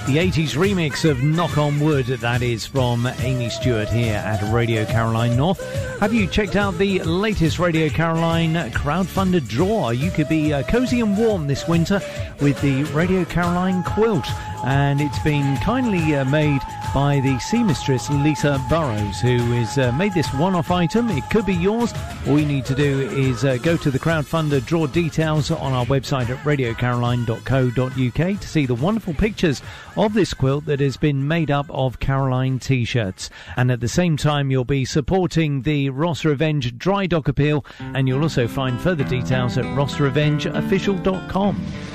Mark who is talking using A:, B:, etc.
A: The 80s remix of Knock on Wood, that is from Amy Stewart here at Radio Caroline North. Have you checked out the latest Radio Caroline crowdfunded draw? You could be cosy and warm this winter with the Radio Caroline quilt, and it's been kindly made by the seamstress Lisa Burrows, who has made this one-off item. It could be yours. All you need to do is go to the crowdfunder draw details on our website at radiocaroline.co.uk to see the wonderful pictures of this quilt that has been made up of Caroline t-shirts. And at the same time, you'll be supporting the Ross Revenge Dry Dock Appeal, and you'll also find further details at rossrevengeofficial.com.